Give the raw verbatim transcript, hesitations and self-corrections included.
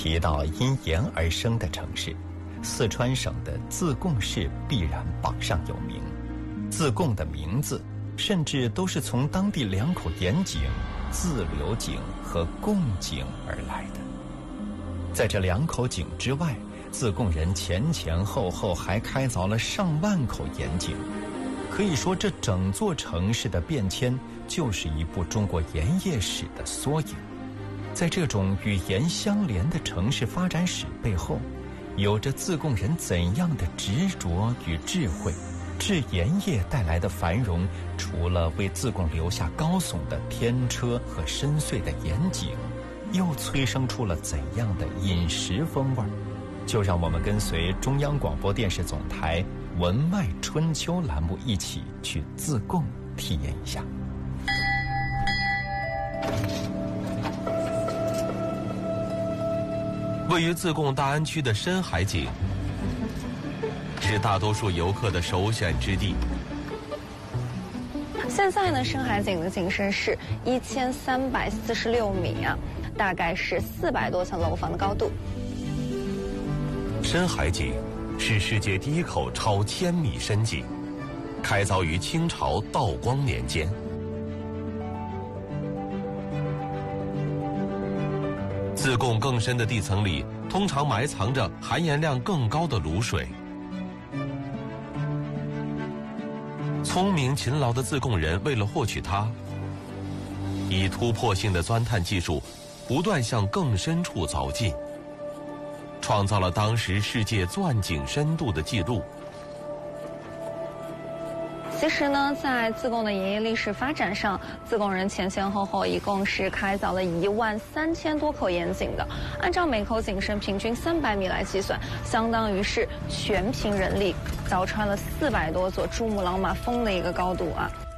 提到因盐而生的城市，四川省的自贡市必然榜上有名。自贡的名字甚至都是从当地两口盐井自流井和贡井而来的。在这两口井之外，自贡人前前后后还开凿了上万口盐井，可以说这整座城市的变迁就是一部中国盐业史的缩影。在这种与盐相连的城市发展史背后，有着自贡人怎样的执着与智慧？制盐业带来的繁荣，除了为自贡留下高耸的天车和深邃的盐井，又催生出了怎样的饮食风味？就让我们跟随中央广播电视总台文脉春秋栏目一起去自贡体验一下。 位于自贡大安区的深海井是大多数游客的首选之地。 现在呢，深海井的井深是一千三百四十六米啊，大概是四百多层楼房的高度。 深海井是世界第一口超千米深井，开凿于清朝道光年间。自贡更深的地层里，通常埋藏着含盐量更高的卤水。聪明勤劳的自贡人为了获取它，以突破性的钻探技术，不断向更深处凿进，创造了当时世界钻井深度的记录。 其实呢，在自贡的盐业历史发展上，自贡人前前后后一共是开凿了一万三千多口盐井的。按照每口井深平均三百米来计算，相当于是全凭人力凿穿了四百多座珠穆朗玛峰的一个高度啊。